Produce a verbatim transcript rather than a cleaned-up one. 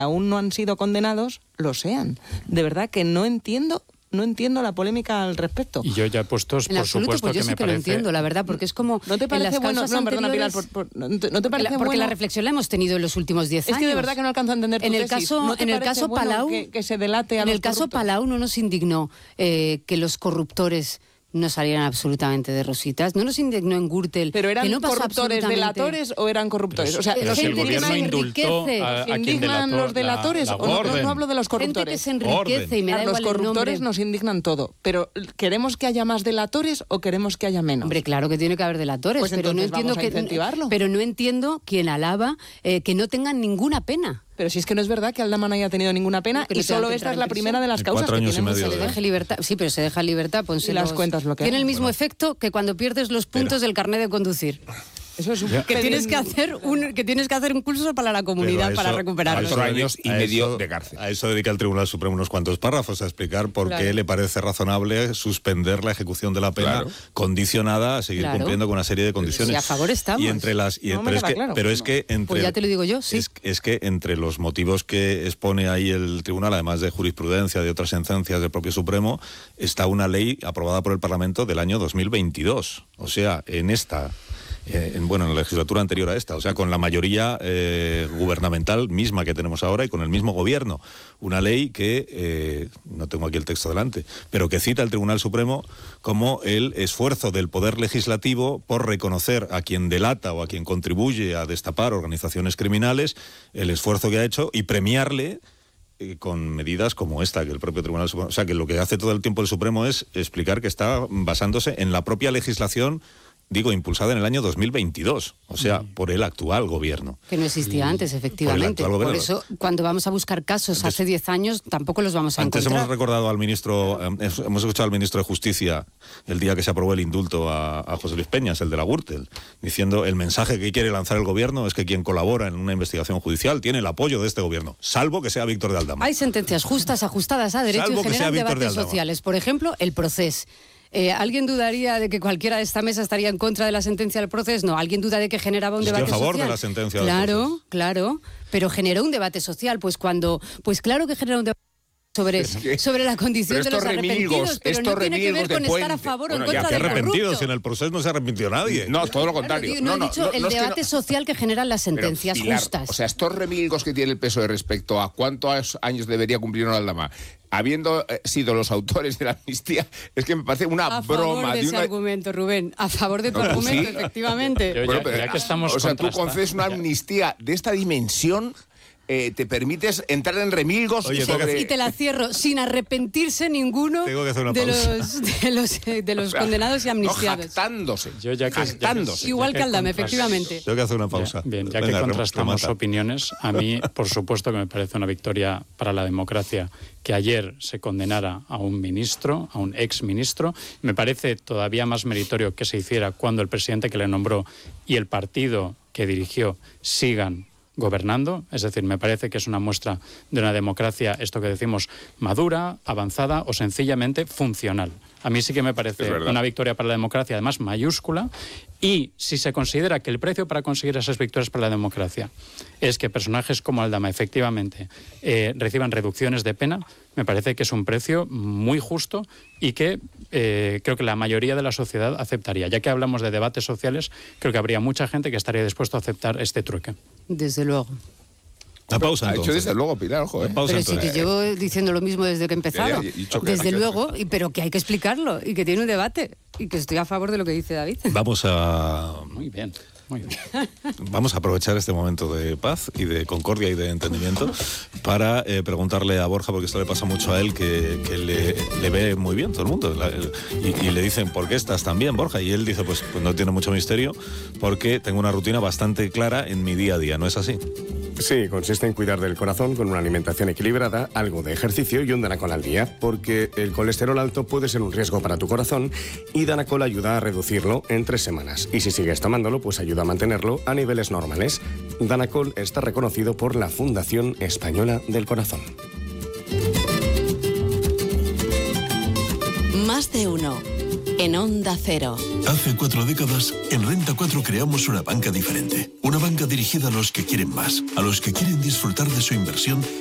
aún no han sido condenados, lo sean. De verdad que no entiendo... No entiendo la polémica al respecto. Y yo ya he puesto, por absoluto, supuesto, pues yo que sí me que parece... lo entiendo, la verdad, porque es como... ¿No te parece bueno? No, perdona, Pilar, por, por, ¿no te, no te parece la, porque bueno? la reflexión la hemos tenido en los últimos diez años. Es que de verdad que no alcanzo a entender tu en el tesis. caso, ¿No te en el parece caso bueno Palau, que, que se delate a en los el caso corruptos? Palau no nos indignó eh, que los corruptores no salieran absolutamente de rositas. No nos indignó en Gürtel. ¿Pero eran que no pasó corruptores absolutamente... delatores o eran corruptores? O sea, pero ¿los si el indignan, gobierno indultó a, a quien indignan delató los delatores? la, la o no, no, no hablo de los corruptores. Gente que se enriquece y me da Los igual el corruptores nombre. nos indignan todo. Pero ¿queremos que haya más delatores o queremos que haya menos? Hombre, claro que tiene que haber delatores, Pues pero no entonces entiendo vamos a que incentivarlo. pero no entiendo quien alaba eh, que no tengan ninguna pena. Pero si es que no es verdad que Aldama no haya tenido ninguna pena Pero y tengan solo que esta entrar es la en primera de las En causas cuatro que años y tenemos. medio Se le de- deje libertad. Sí, pero se deja libertad. Ponse Y las los- cuentas bloqueadas. Tiene el mismo Bueno. efecto que cuando pierdes los puntos Pero- del carnet de conducir. Eso es un Que tienes que hacer un que tienes que hacer un curso para la comunidad Pero a para eso- recuperarlo. a eso Cuatro años y a medio eso- de cárcel. A eso dedica el Tribunal Supremo unos cuantos párrafos, a explicar por Claro. qué le parece razonable suspender la ejecución de la pena Claro. condicionada a seguir Claro. cumpliendo con una serie de condiciones. Sí, a favor estamos. Y entre las, y, No me pero, es queda que, claro. pero es que entre Pues ya te lo digo yo, sí. es, es que entre los motivos que expone ahí el Tribunal, además de jurisprudencia, de otras sentencias del propio Supremo, está una ley aprobada por el Parlamento del año dos mil veintidós. O sea, en esta... Eh, en, bueno, en la legislatura anterior a esta, o sea, con la mayoría eh, gubernamental misma que tenemos ahora y con el mismo gobierno. Una ley que, eh, no tengo aquí el texto delante, pero que cita el Tribunal Supremo como el esfuerzo del Poder Legislativo por reconocer a quien delata o a quien contribuye a destapar organizaciones criminales, el esfuerzo que ha hecho y premiarle eh, con medidas como esta que el propio Tribunal Supremo... O sea, que lo que hace todo el tiempo el Supremo es explicar que está basándose en la propia legislación, digo, impulsada en el año dos mil veintidós, o sea, por el actual gobierno. Que no existía antes, efectivamente. actual Por, gobierno. eso, cuando vamos a buscar casos Antes- hace diez años, tampoco los vamos a Antes encontrar. hemos recordado al ministro, eh, hemos escuchado al ministro de Justicia el día que se aprobó el indulto a, a José Luis Peñas, el de la Gürtel, diciendo el mensaje que quiere lanzar el gobierno es que quien colabora en una investigación judicial tiene el apoyo de este gobierno, salvo que sea Víctor de Aldama. Hay sentencias justas, ajustadas a derecho Salvo y que sea generan Víctor de debates Aldama. sociales. Por ejemplo, el Procés. Eh, ¿Alguien dudaría de que cualquiera de esta mesa estaría en contra de la sentencia del Procés? No. ¿Alguien duda de que generaba un Estoy debate a favor social? de la sentencia del Claro, Procés. claro. Pero generó un debate social. Pues cuando, pues claro que generó un debate sobre, que- sobre la condición pero de los estos remilgos, arrepentidos, pero estos no tiene que ver remilgos de con estar a Puente. favor o Bueno, en ya, contra ¿Qué del arrepentidos? corrupto. Si en el proceso no se arrepintió nadie. No, todo lo Claro, contrario. tío, no, no, he dicho no, el no es que no- debate social que generan las Pero, sentencias Pilar, justas. O sea, estos remilgos que tiene el P S O E respecto a cuántos años debería cumplir una Aldama, habiendo eh, sido los autores de la amnistía, es que me parece una a favor broma. de de ese una... argumento, Rubén. A favor de tu No, argumento, sí. efectivamente. Yo- Bueno, Ya- ya que estamos o sea, tú contrasta- concedes una ya. amnistía de esta dimensión, eh, te permites entrar en remilgos Oye, tengo que sobre... Y te la cierro, sin arrepentirse ninguno Tengo que hacer una de pausa. los, de los, eh, de los o sea, condenados y no amnistiados. jactándose. Yo ya que- ya que- jactándose. Igual ya que Aldama, contrast- efectivamente. Tengo que hacer una pausa. Ya, bien, ya Venga, que rem- contrastamos remata. opiniones, a mí, por supuesto que me parece una victoria para la democracia que ayer se condenara a un ministro, a un ex ministro. Me parece todavía más meritorio que se hiciera cuando el presidente que le nombró y el partido que dirigió sigan gobernando. Es decir, me parece que es una muestra de una democracia, esto que decimos, madura, avanzada o sencillamente funcional. A mí sí que me parece Es verdad. una victoria para la democracia, además mayúscula, y si se considera que el precio para conseguir esas victorias para la democracia es que personajes como Aldama efectivamente eh, reciban reducciones de pena, me parece que es un precio muy justo y que eh, creo que la mayoría de la sociedad aceptaría. Ya que hablamos de debates sociales, creo que habría mucha gente que estaría dispuesto a aceptar este trueque. Desde luego. La pausa, Ha hecho entonces. desde luego, Pilar, ojo. ¿eh? La pausa, Pero sí entonces. que llevo diciendo lo mismo desde que he empezado. Ya, ya, he dicho que- Desde que- luego, y, pero que hay que explicarlo y que tiene un debate y que estoy a favor de lo que dice David. Vamos a... Muy bien, muy bien. Vamos a aprovechar este momento de paz y de concordia y de entendimiento para eh, preguntarle a Borja, porque esto le pasa mucho a él, que, que le, le ve muy bien todo el mundo. La- el- y, y le dicen, ¿por qué estás tan bien, Borja? Y él dice, pues, pues no tiene mucho misterio, porque tengo una rutina bastante clara en mi día a día, ¿no es así? Sí, consiste en cuidar del corazón con una alimentación equilibrada, algo de ejercicio y un Danacol al día, porque el colesterol alto puede ser un riesgo para tu corazón y Danacol ayuda a reducirlo en tres semanas. Y si sigues tomándolo, pues ayuda a mantenerlo a niveles normales. Danacol está reconocido por la Fundación Española del Corazón. Más de uno. en Onda Cero. Hace cuatro décadas, en Renta cuatro creamos una banca diferente. Una banca dirigida a los que quieren más, a los que quieren disfrutar de su inversión